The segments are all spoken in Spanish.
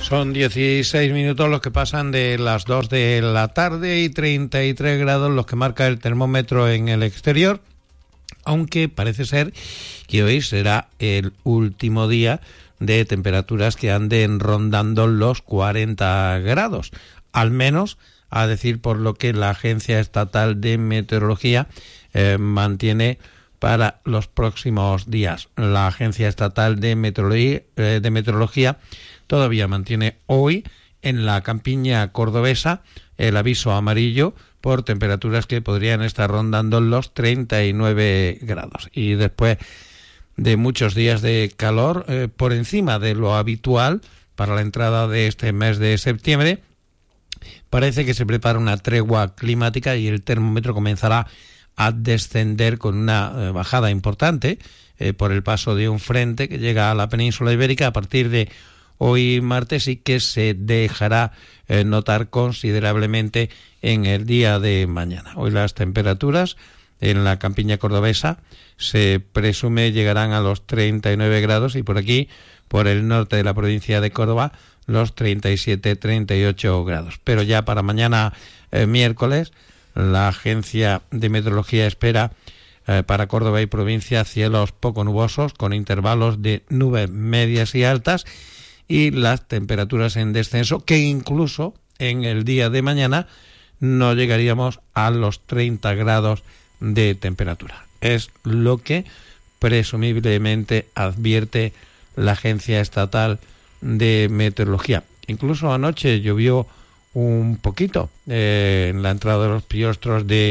Son 16 minutos los que pasan de las 2 de la tarde y 33 grados los que marca el termómetro en el exterior, aunque parece ser que hoy será el último día de temperaturas que anden rondando los 40 grados, al menos a decir por lo que la Agencia Estatal de Meteorología mantiene para los próximos días. La Agencia Estatal de Meteorología todavía mantiene hoy en la campiña cordobesa el aviso amarillo por temperaturas que podrían estar rondando los 39 grados. Y después de muchos días de calor, por encima de lo habitual para la entrada de este mes de septiembre, parece que se prepara una tregua climática y el termómetro comenzará a descender con una bajada importante por el paso de un frente que llega a la península ibérica a partir de hoy martes y que se dejará notar considerablemente en el día de mañana. Hoy las temperaturas en la campiña cordobesa se presume llegarán a los 39 grados y por aquí, por el norte de la provincia de Córdoba, los 37-38 grados. Pero ya para mañana miércoles, la Agencia de Meteorología espera para Córdoba y provincia cielos poco nubosos con intervalos de nubes medias y altas y las temperaturas en descenso, que incluso en el día de mañana no llegaríamos a los 30 grados de temperatura. Es lo que presumiblemente advierte la Agencia Estatal de Meteorología. Incluso anoche llovió un poquito en la entrada de los piostros de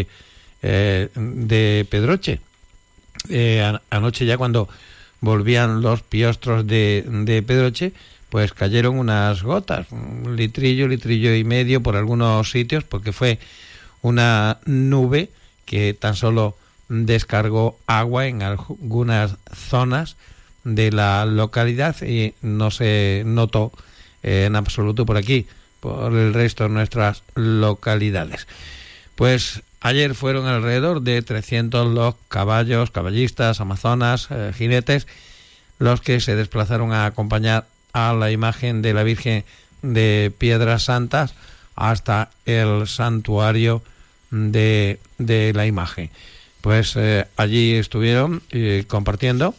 Pedroche. Anoche ya cuando volvían los piostros de Pedroche, pues cayeron unas gotas, un litrillo y medio por algunos sitios, porque fue una nube que tan solo descargó agua en algunas zonas de la localidad y no se notó en absoluto por aquí, por el resto de nuestras localidades. Pues ayer fueron alrededor de 300 los caballos, caballistas, amazonas, jinetes, los que se desplazaron a acompañar a la imagen de la Virgen de Piedras Santas hasta el santuario de la imagen. Pues allí estuvieron compartiendo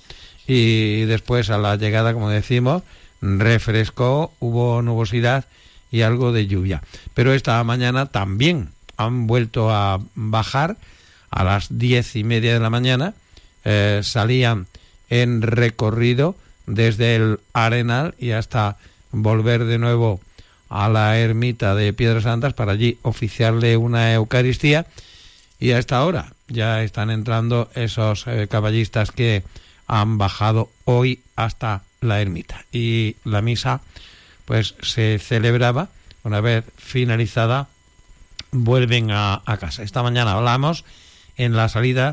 y después a la llegada, como decimos, refrescó, hubo nubosidad y algo de lluvia. Pero esta mañana también han vuelto a bajar a las 10:30 de la mañana, salían en recorrido desde el Arenal y hasta volver de nuevo a la ermita de Piedras Santas para allí oficiarle una Eucaristía, y a esta hora ya están entrando esos caballistas que han bajado hoy hasta la ermita y la misa pues se celebraba. Una vez finalizada vuelven a casa. Esta mañana hablamos en la salida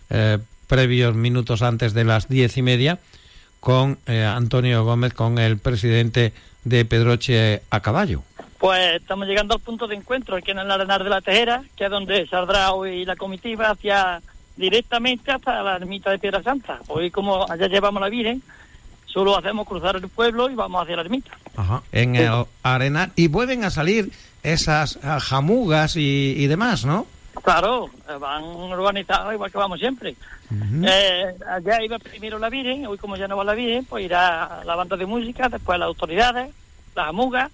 previos minutos antes de las 10:30 con Antonio Gómez, con el presidente de Pedroche a caballo. Pues estamos llegando al punto de encuentro aquí en el Arenal de la Tejera, que es donde saldrá hoy la comitiva directamente hasta la ermita de Piedra Santa. Hoy, como allá llevamos la Virgen, solo hacemos cruzar el pueblo y vamos hacia la ermita. Ajá. En el Arenal. Y vuelven a salir esas jamugas y demás, ¿no? Claro, van organizados igual que vamos siempre. Uh-huh. Allá iba primero la Virgen, hoy como ya no va la Virgen, pues irá la banda de música, después las autoridades, las amugas,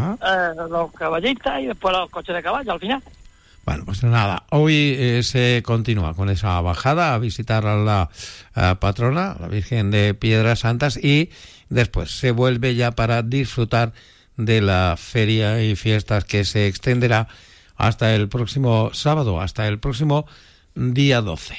los caballistas y después los coches de caballo al final. Bueno, pues nada, hoy se continúa con esa bajada a visitar a la patrona, la Virgen de Piedras Santas, y después se vuelve ya para disfrutar de la feria y fiestas que se extenderá hasta el próximo sábado, hasta el próximo día 12.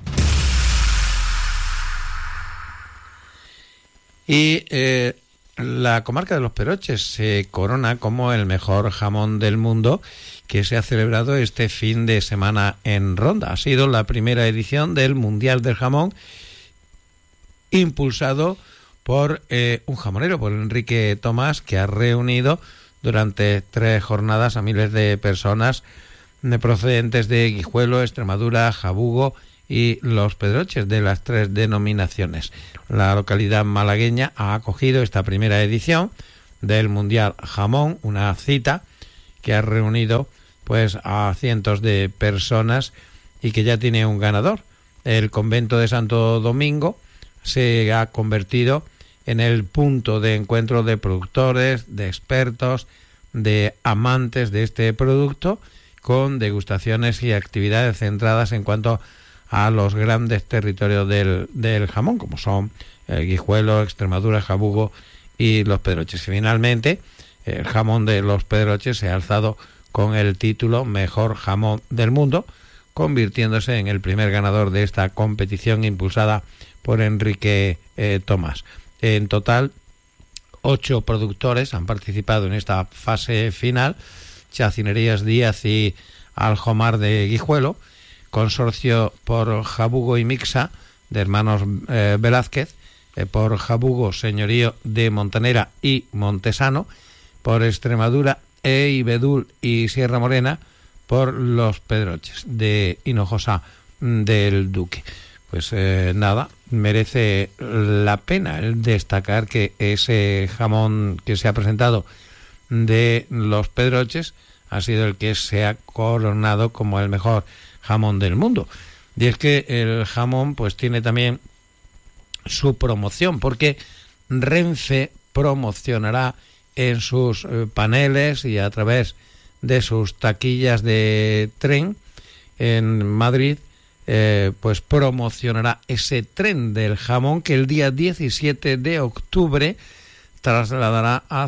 Y la comarca de Los Pedroches se corona como el mejor jamón del mundo, que se ha celebrado este fin de semana en Ronda. Ha sido la primera edición del Mundial del Jamón, impulsado por un jamonero, por Enrique Tomás, que ha reunido durante 3 jornadas a miles de personas procedentes de Guijuelo, Extremadura, Jabugo y Los Pedroches, de las 3 denominaciones. La localidad malagueña ha acogido esta primera edición del Mundial Jamón, una cita que ha reunido pues a cientos de personas y que ya tiene un ganador. El convento de Santo Domingo se ha convertido en el punto de encuentro de productores, de expertos, de amantes de este producto, con degustaciones y actividades centradas en cuanto a los grandes territorios del jamón, como son Guijuelo, Extremadura, Jabugo y Los Pedroches. Y finalmente, el jamón de Los Pedroches se ha alzado con el título Mejor Jamón del Mundo, convirtiéndose en el primer ganador de esta competición impulsada por Enrique Tomás. En total, 8 productores han participado en esta fase final: Chacinerías Díaz y Aljomar de Guijuelo, consorcio por Jabugo y Mixa de hermanos Velázquez, por Jabugo Señorío de Montanera y Montesano, por Extremadura Ibedul y Sierra Morena, por Los Pedroches de Hinojosa del Duque. Pues nada, merece la pena destacar que ese jamón que se ha presentado de Los Pedroches ha sido el que se ha coronado como el mejor jamón del mundo. Y es que el jamón pues tiene también su promoción, porque Renfe promocionará en sus paneles y a través de sus taquillas de tren en Madrid, pues promocionará ese tren del jamón que el día 17 de octubre trasladará a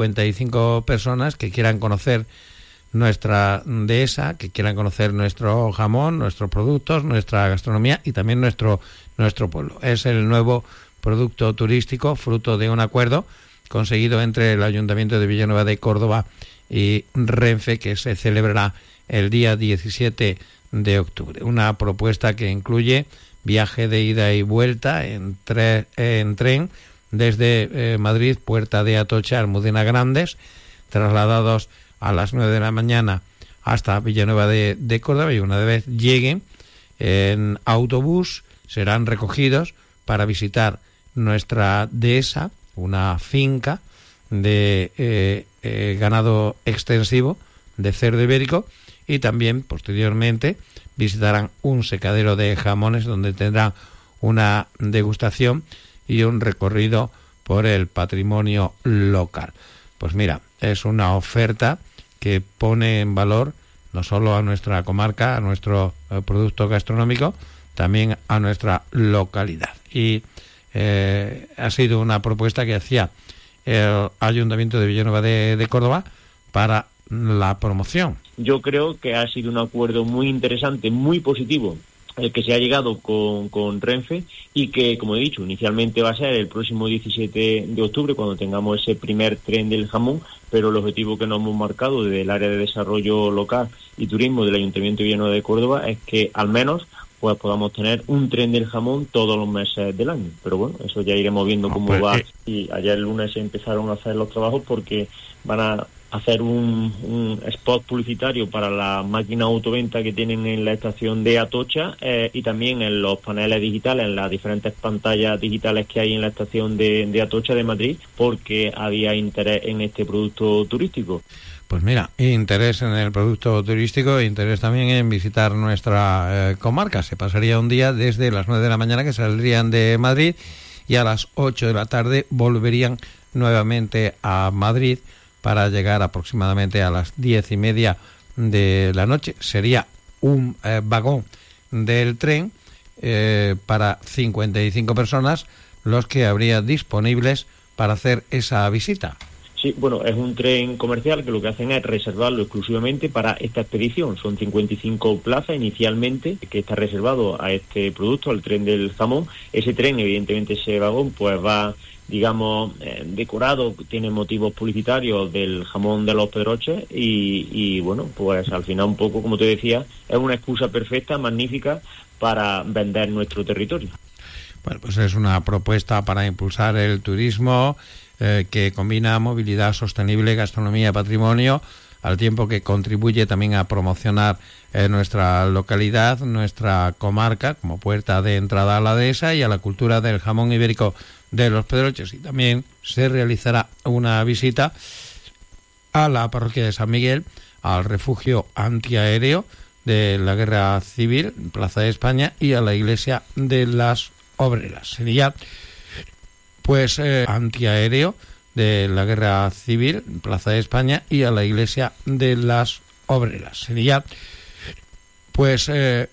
55 personas que quieran conocer nuestra dehesa, que quieran conocer nuestro jamón, nuestros productos, nuestra gastronomía y también nuestro pueblo. Es el nuevo producto turístico fruto de un acuerdo conseguido entre el Ayuntamiento de Villanueva de Córdoba y Renfe, que se celebrará el día 17 de octubre. Una propuesta que incluye viaje de ida y vuelta en tren desde Madrid, Puerta de Atocha, Almudena Grandes, trasladados a las 9 de la mañana hasta Villanueva de Córdoba, y una vez lleguen en autobús serán recogidos para visitar nuestra dehesa, una finca de ganado extensivo de cerdo ibérico, y también posteriormente visitarán un secadero de jamones donde tendrán una degustación y un recorrido por el patrimonio local. Pues mira, es una oferta que pone en valor no solo a nuestra comarca, a nuestro producto gastronómico, también a nuestra localidad. Y ha sido una propuesta que hacía el Ayuntamiento de Villanueva de Córdoba para la promoción. Yo creo que ha sido un acuerdo muy interesante, muy positivo, el que se ha llegado con Renfe, y que, como he dicho, inicialmente va a ser el próximo 17 de octubre cuando tengamos ese primer tren del jamón, pero el objetivo que nos hemos marcado desde el área de desarrollo local y turismo del Ayuntamiento de Villanueva de Córdoba es que al menos pues podamos tener un tren del jamón todos los meses del año. Pero bueno, eso ya iremos viendo cómo va. Y ayer el lunes se empezaron a hacer los trabajos porque van a hacer un spot publicitario para la máquina autoventa que tienen en la estación de Atocha, y también en los paneles digitales, en las diferentes pantallas digitales que hay en la estación de Atocha de Madrid, porque había interés en este producto turístico. Pues mira, interés en el producto turístico, interés también en visitar nuestra comarca. Se pasaría un día desde las 9 de la mañana, que saldrían de Madrid, y a las 8 de la tarde volverían nuevamente a Madrid para llegar aproximadamente a las 10:30 de la noche. Sería un vagón del tren para 55 personas los que habría disponibles para hacer esa visita. Sí, bueno, es un tren comercial que lo que hacen es reservarlo exclusivamente para esta expedición. Son 55 plazas inicialmente que está reservado a este producto, al tren del jamón. Ese tren, evidentemente, ese vagón, pues va, digamos, decorado, tiene motivos publicitarios del jamón de Los Pedroches y bueno, pues al final un poco, como te decía, es una excusa perfecta, magnífica, para vender nuestro territorio. Bueno, pues es una propuesta para impulsar el turismo que combina movilidad sostenible, gastronomía, patrimonio, al tiempo que contribuye también a promocionar nuestra localidad, nuestra comarca, como puerta de entrada a la dehesa y a la cultura del jamón ibérico de Los Pedroches, y también se realizará una visita a la parroquia de San Miguel, al refugio antiaéreo de la Guerra Civil, en Plaza de España, y a la iglesia de las Obreras. Sería pues antiaéreo de la Guerra Civil, en Plaza de España, y a la iglesia de las Obreras. Sería pues